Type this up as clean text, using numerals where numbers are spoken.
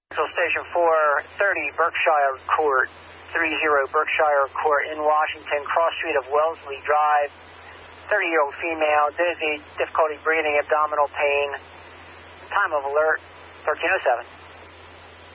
Station 430 Berkshire Court, 30 Berkshire Court in Washington, cross street of Wellesley Drive. 30-year-old female, dizzy, difficulty breathing, abdominal pain. Time of alert, 1307.